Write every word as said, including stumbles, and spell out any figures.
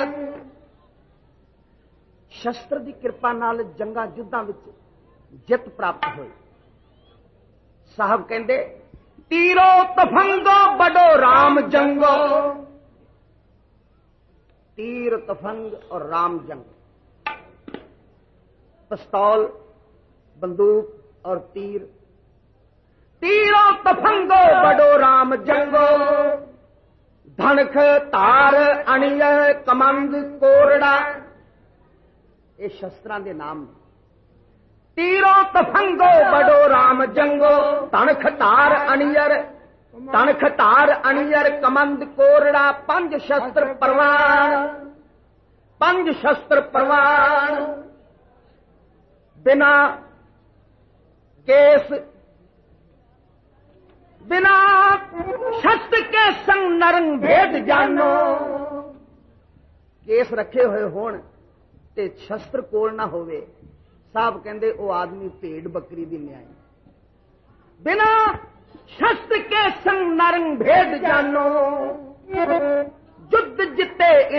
शस्त्र की कृपा नाल जंगा युद्धां विच जित प्राप्त हुई। साहब कहंदे तीरो तफंगो बड़ो राम जंगो, तीर तफंग और राम जंग, पिस्तौल बंदूक और तीर। तीरो तफंगो बड़ो राम जंगो, धनख तार अणिय कमंद कोरड़ा, ये शस्त्रां दे नाम ने। तीरो तफंगो बड़ो राम जंगो, धनख तार अणियर तनख तार अणियर कमंद कोरड़ा, पंज शस्त्र परवान, पंज शस्त्र परवान। बिना केस बिना शस्त्र के संग नरंग भेद जानो, केस रखे हुए होण ते शस्त्र कोल ना होवे, साहब कहंदे ओ आदमी भेड़ बकरी दी न्याय। बिना शस्त्र के संग नरंग भेद जानो, युद्ध जिते